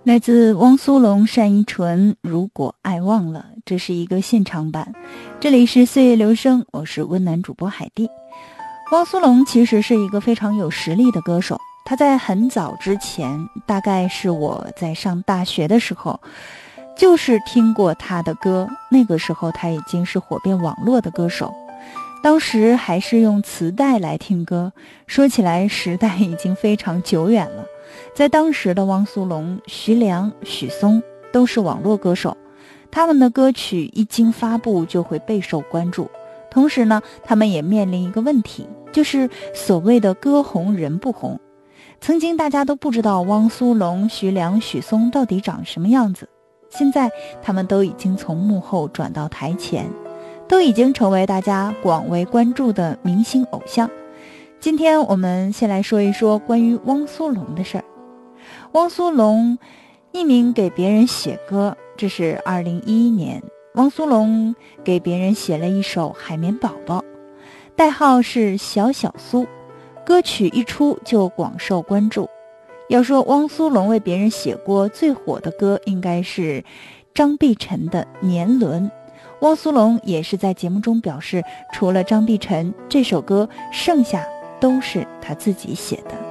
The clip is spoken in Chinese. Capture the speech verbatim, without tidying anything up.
来自汪苏泷、单依纯，如果爱忘了，这是一个现场版。这里是岁月留声，我是温暖主播海蒂。汪苏泷其实是一个非常有实力的歌手，他在很早之前，大概是我在上大学的时候，就是听过他的歌，那个时候他已经是火遍网络的歌手。当时还是用磁带来听歌，说起来时代已经非常久远了。在当时的汪苏泷、徐良、许嵩都是网络歌手，他们的歌曲一经发布就会备受关注。同时呢，他们也面临一个问题，就是所谓的歌红人不红。曾经大家都不知道汪苏泷、徐良、许嵩到底长什么样子，现在他们都已经从幕后转到台前，都已经成为大家广为关注的明星偶像。今天我们先来说一说关于汪苏泷的事儿。汪苏泷艺名给别人写歌，这是二零一一年，汪苏泷给别人写了一首《海绵宝宝》，代号是小小苏，歌曲一出就广受关注。要说汪苏泷为别人写过最火的歌，应该是张碧晨的《年轮》。汪苏泷也是在节目中表示，除了张碧晨这首歌，剩下都是他自己写的。